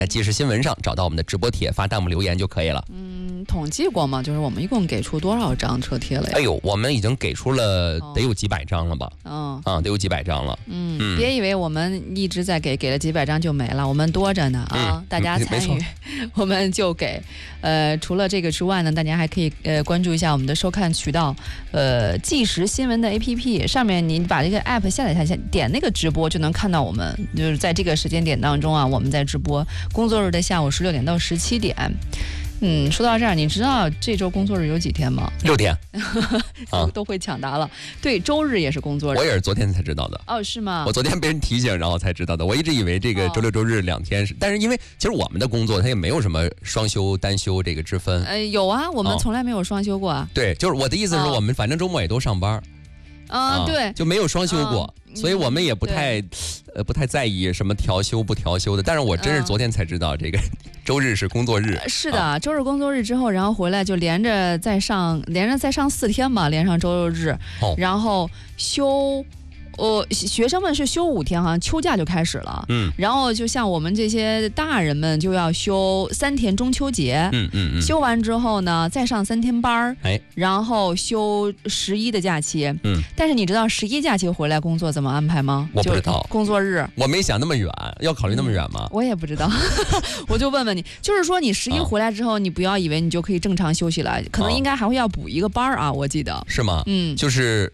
在即时新闻上找到我们的直播帖，发弹幕留言就可以了。 统计过吗？就是我们一共给出多少张车贴了呀？ 哎呦，我们已经给出了得有几百张了吧？得有几百张了。 别以为我们一直在给了几百张就没了，我们多着呢啊！大家参与，我们就给。除了这个之外呢，大家还可以关注一下我们的收看渠道，即时新闻的 APP 上面，你把这个 app 下载下去，点那个直播就能看到我们，就是在这个时间点当中啊，我们在直播，工作日的下午16点到17点。说到这儿，你知道这周工作日有几天吗 ？6天， 都会抢答了。对，周日也是工作日。 我也是昨天才知道的。 哦，是吗？ 我昨天被人提醒，然后才知道的。我一直以为这个周六周日2天是，但是因为其实我们的工作它也没有什么双休单休这个之分。 有啊，我们从来没有双休过啊。 对，就是我的意思是我们反正周末也都上班。 对， 就没有双休过，所以我们也不太在意什么调休不调休的。但是我真是昨天才知道，这个周日是工作日。 是的，周日工作日之后，然后回来就连着再上4天吧，连上周六日，然后休。学生们是休5天，好像秋假就开始了。然后就像我们这些大人们就要休3天中秋节。休完之后呢，再上3天班然后休11的假期。但是你知道11假期回来工作怎么安排吗？ 我不知道。 工作日， 我没想那么远，要考虑那么远吗？ 我也不知道，我就问问你，就是说你11回来之后，你不要以为你就可以正常休息了，可能应该还会要补一个班啊，我记得。 是吗？就是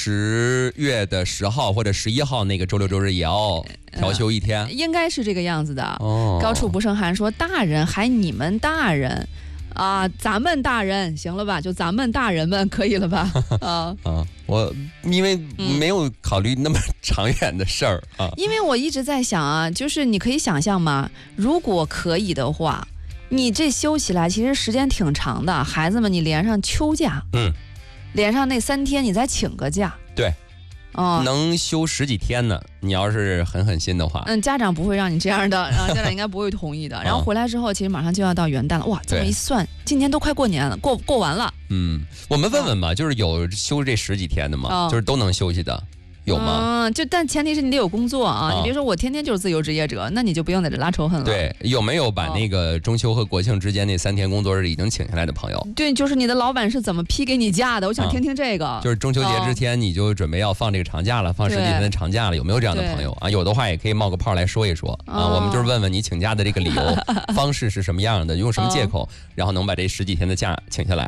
10月的10号或者11号那个周六周日也要调休1天， 应该是这个样子的。高处不胜寒说大人还你们大人啊，咱们大人行了吧？就咱们大人们可以了吧？ 我因为没有考虑那么长远的事儿啊。 因为我一直在想啊，就是你可以想象嘛，如果可以的话，你这休起来其实时间挺长的，孩子们你连上秋假，连上那3天，你再请个假， 对。能休10几天呢。你要是狠心的话， 家长不会让你这样的，家长应该不会同意的。然后回来之后，其实马上就要到元旦了，哇，这么一算，今年都快过年了，过完了。 我们问问吧，就是有休这10几天的吗？就是都能休息的。有吗？ 但前提是你得有工作啊！你别说我天天就是自由职业者，那你就不用在这拉仇恨了。 对，有没有把那个中秋和国庆之间那3天工作日已经请下来的朋友？ 对，就是你的老板是怎么批给你假的？我想听听这个。 就是中秋节之前你就准备要放这个长假了，放10几天的长假了，有没有这样的朋友啊？有的话也可以冒个泡来说一说啊。我们就是问问你请假的这个理由方式是什么样的，用什么借口，然后能把这10几天的假请下来。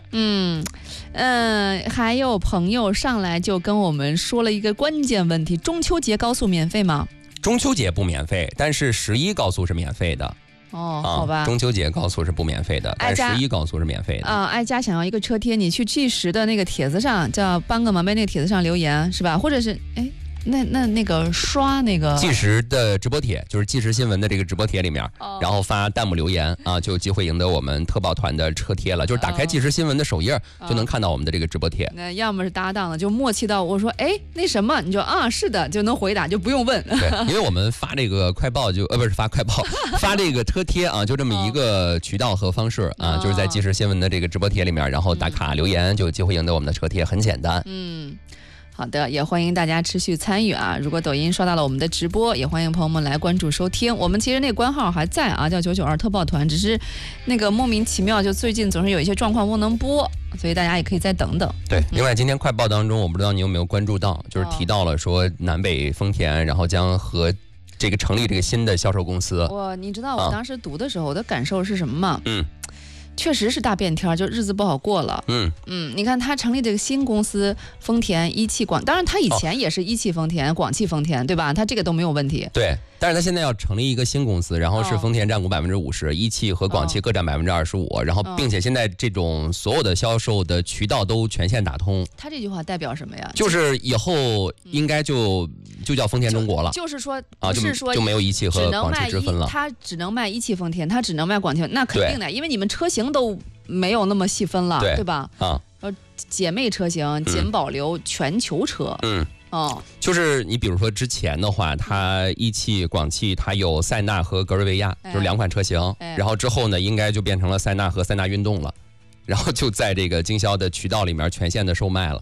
还有朋友上来就跟我们说了一个关键问题：中秋节高速免费吗？ 中秋节不免费，但是11高速是免费的。 好吧。 中秋节高速是不免费的，但11高速是免费的。 爱家想要一个车贴，你去即时的那个帖子上，叫帮个忙呗，那个帖子上留言是吧？或者是那个刷那个即时的直播帖，就是即时新闻的这个直播帖里面，然后发弹幕留言啊，就有机会赢得我们特报团的车贴了。就是打开即时新闻的首页，就能看到我们的这个直播帖。 那要么是搭档的，就默契到我说那什么，你就是的就能回答，就不用问。 对，因为我们发这个快报不是发快报，发这个车贴啊，就这么一个渠道和方式啊，就是在即时新闻的这个直播帖里面，然后打卡留言，就有机会赢得我们的车贴，很简单。 好的，也欢迎大家持续参与啊！如果抖音刷到了我们的直播，也欢迎朋友们来关注收听。我们其实那个官号还在啊，叫992特报团，只是那个莫名其妙就最近总是有一些状况不能播，所以大家也可以再等等。 对，另外今天快报当中，我不知道你有没有关注到，就是提到了说南北丰田，然后将和这个成立这个新的销售公司。 你知道我当时读的时候，我的感受是什么吗？确实是大变天，就日子不好过了。你看他成立这个新公司丰田一汽当然他以前也是一汽丰田、广汽丰田，对吧？他这个都没有问题。 对，但是他现在要成立一个新公司，然后是丰田占股50%，一汽和广汽各占25%，然后并且现在这种所有的销售的渠道都全线打通。 他这句话代表什么呀？ 就是以后应该就叫丰田中国了。 就是说就没有一汽和广汽之分了。 他只能卖一汽丰田，他只能卖广汽，那肯定的，因为你们车型都没有那么细分了，对吧？姐妹车型仅保留全球车。 就是你比如说之前的话，它一汽、广汽它有塞纳和格瑞维亚，就是2款车型，然后之后呢，应该就变成了塞纳和塞纳运动了，然后就在这个经销的渠道里面全线的售卖了。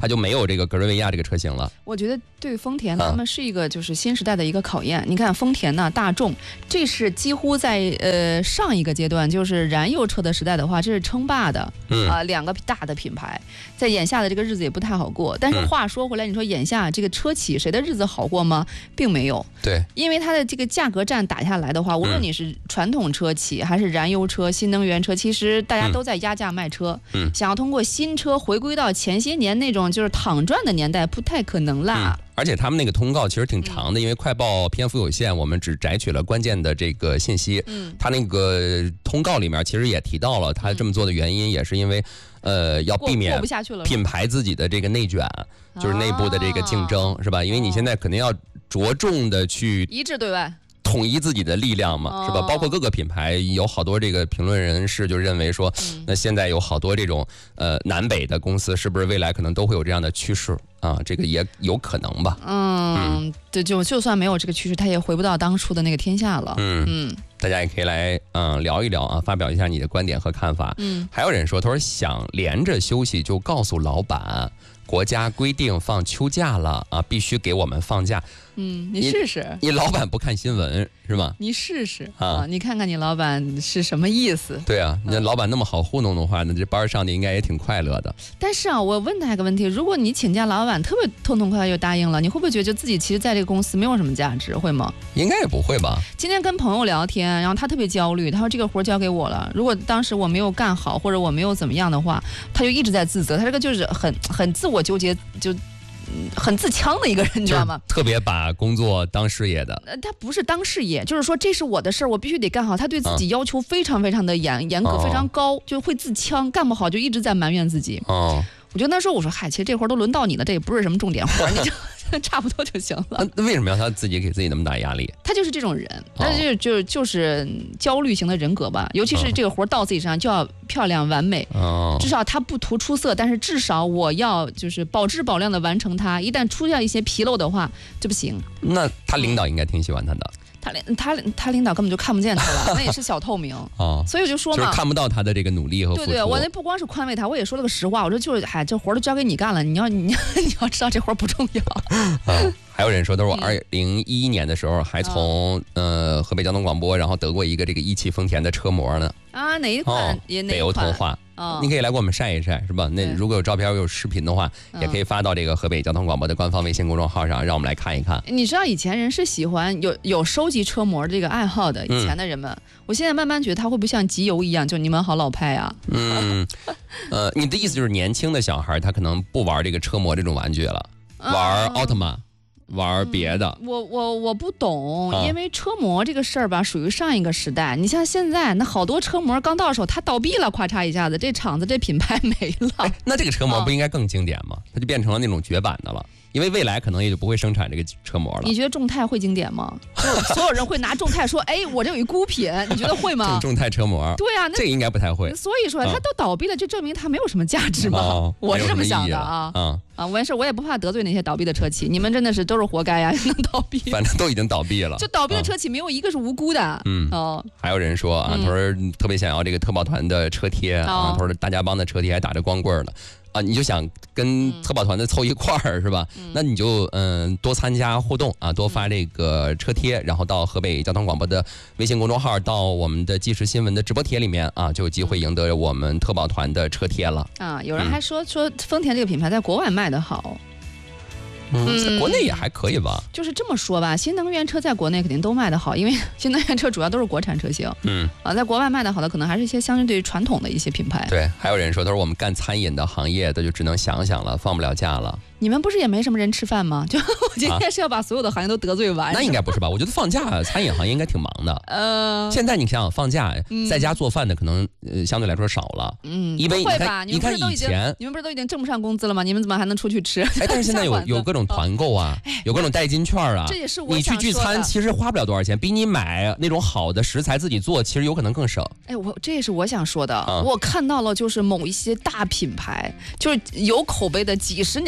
它就没有这个格瑞维亚这个车型了。 我觉得对丰田他们是一个就是新时代的一个考验。你看丰田呢，大众，这是几乎在上一个阶段就是燃油车的时代的话，这是称霸的两个大的品牌，在眼下的这个日子也不太好过。但是话说回来，你说眼下这个车企谁的日子好过吗？并没有。 对， 因为它的这个价格战打下来的话，无论你是传统车企还是燃油车、新能源车，其实大家都在压价卖车。想要通过新车回归到前些年那种就是躺赚的年代，不太可能啦。 而且他们那个通告其实挺长的，因为快报篇幅有限，我们只摘取了关键的这个信息。他那个通告里面其实也提到了，他这么做的原因也是因为，要避免品牌自己的这个内卷，就是内部的这个竞争，是吧？因为你现在肯定要着重的去一致对外。 统一自己的力量嘛，是吧？包括各个品牌，有好多这个评论人士就认为说，那现在有好多这种南北的公司，是不是未来可能都会有这样的趋势啊？这个也有可能吧。对，就算没有这个趋势，它也回不到当初的那个天下了。大家也可以来聊一聊啊，发表一下你的观点和看法。还有人说，他说想连着休息就告诉老板，国家规定放秋假了啊，必须给我们放假。 你试试。 你老板不看新闻是吗？ 你试试啊，你看看你老板是什么意思？ 对啊，你老板那么好糊弄的话，那这班上的应该也挺快乐的。 但是啊，我问他一个问题：如果你请假，老板特别痛痛快快就答应了，你会不会觉得就自己其实在这个公司没有什么价值？会吗？ 应该也不会吧。 今天跟朋友聊天，然后他特别焦虑，他说这个活交给我了，如果当时我没有干好，或者我没有怎么样的话，他就一直在自责，他这个就是很自我纠结，就很自强的一个人，你知道吗？ 特别把工作当事业的。 他不是当事业，就是说这是我的事儿，我必须得干好。他对自己要求非常非常的严格，非常高，就会自呛，干不好就一直在埋怨自己。我就跟他说，我说嗨，其实这活儿都轮到你了，这也不是什么重点活儿，你就差不多就行了。 那为什么要他自己给自己那么大压力？ 他就是这种人，他就是焦虑型的人格吧。尤其是这个活儿到自己身上就要漂亮完美，至少他不图出色，但是至少我要就是保质保量的完成它。一旦出现一些纰漏的话，这不行。 那他领导应该挺喜欢他的。 他领导根本就看不见他了，那也是小透明所以我就说嘛， 就是看不到他的这个努力和付出。 对，我那不光是宽慰他，我也说了个实话，我说就是这活儿都交给你干了，你要知道这活儿不重要。 还有人说，都是我2011年的时候还从河北交通广播，然后得过一个这个一汽丰田的车模呢。 哪一款？ 北欧通话。你可以来给我们晒一晒，是吧？那如果有照片有视频的话，也可以发到这个河北交通广播的官方微信公众号上，让我们来看一看。 你知道以前人是喜欢有收集车模这个爱好的，以前的人们，我现在慢慢觉得他会不会像集邮一样，就你们好老派啊？ 你的意思就是年轻的小孩他可能不玩这个车模这种玩具了，玩奥特曼。玩别的， 我不懂，因为车模这个事儿吧，属于上一个时代。你像现在那好多车模刚到手，它倒闭了，咵嚓一下子，这厂子这品牌没了。 那这个车模不应该更经典吗？它就变成了那种绝版的了。因为未来可能也就不会生产这个车模了。 你觉得众泰会经典吗？就所有人会拿众泰说，哎，我这有一孤品，你觉得会吗？ 众泰车模， 对啊， 这个应该不太会。 所以说它都倒闭了，就证明它没有什么价值嘛。我是这么想的啊。完事我也不怕得罪那些倒闭的车企，你们真的是都是活该呀，能倒闭。 反正都已经倒闭了， 就倒闭的车企没有一个是无辜的。 还有人说啊，他说特别想要这个特保团的车贴啊，他说大家帮的车贴还打着光棍的。你就想跟特保团的凑一块儿是吧？那你就多参加互动啊，多发这个车贴，然后到河北交通广播的微信公众号，到我们的即时新闻的直播帖里面啊，就有机会赢得我们特保团的车贴了啊。有人还说丰田这个品牌在国外卖得好。 在国内也还可以吧， 就是这么说吧，新能源车在国内肯定都卖得好，因为新能源车主要都是国产车型。在国外卖得好的可能还是一些相对于传统的一些品牌。 对，还有人说，他说我们干餐饮的行业的就只能想想了，放不了假了。 你们不是也没什么人吃饭吗？就我今天是要把所有的行业都得罪完。 那应该不是吧？我觉得放假餐饮行业应该挺忙的。现在你想想放假，在家做饭的可能相对来说少了。 因为你看以前你们不是都已经挣不上工资了吗？你们怎么还能出去吃？ 但是现在有各种团购啊，有各种代金券啊。 这也是我你去聚餐其实花不了多少钱，比你买那种好的食材自己做其实有可能更省。 这也是我想说的。我看到了，就是某一些大品牌，就是有口碑的几十年的那种大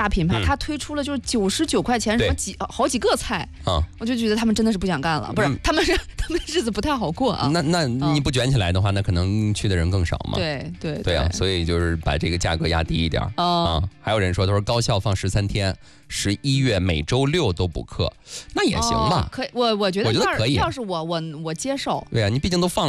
品牌，它推出了就是99块钱什么好几个菜啊，我就觉得他们真的是不想干了，不是他们日子不太好过啊。 那你不卷起来的话，那可能去的人更少嘛。 对啊，所以就是把这个价格压低一点啊。还有人说，他说高校放13天，11月每周6都补课，那也行吧？ 可以，我觉得可以。 要是我接受。 对啊，你毕竟都放了。